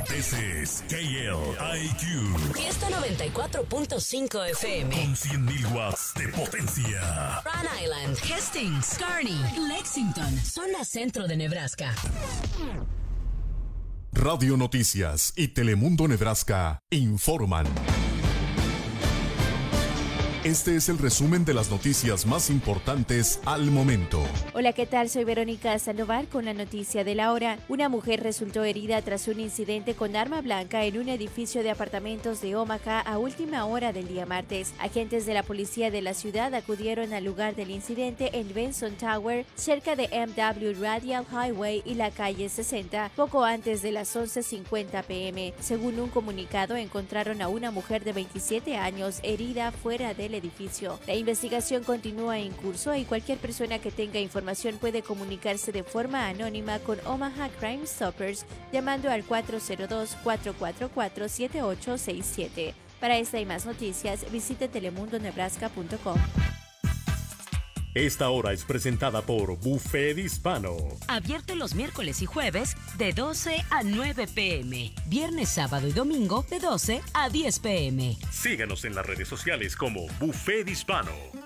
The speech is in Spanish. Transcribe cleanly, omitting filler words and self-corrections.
Ese es KLIQ. Fiesta 94.5 FM. Con 100.000 watts de potencia. Rhode Island, Hastings, Kearney, Lexington, zona centro de Nebraska. Radio Noticias y Telemundo Nebraska informan. Este es el resumen de las noticias más importantes al momento. Hola, ¿qué tal? Soy Verónica Sandoval con la noticia de la hora. Una mujer resultó herida tras un incidente con arma blanca en un edificio de apartamentos de Omaha a última hora del día martes. Agentes de la policía de la ciudad acudieron al lugar del incidente en Benson Tower, cerca de MW Radial Highway y la calle 60, poco antes de las 11:50 p.m. Según un comunicado, encontraron a una mujer de 27 años herida fuera del edificio. La investigación continúa en curso y cualquier persona que tenga información puede comunicarse de forma anónima con Omaha Crime Stoppers llamando al 402-444-7867. Para esta y más noticias, visite telemundonebraska.com. Esta hora es presentada por Buffet Hispano. Abierto los miércoles y jueves de 12 a 9 p.m. Viernes, sábado y domingo de 12 a 10 p.m. Síganos en las redes sociales como Buffet Hispano.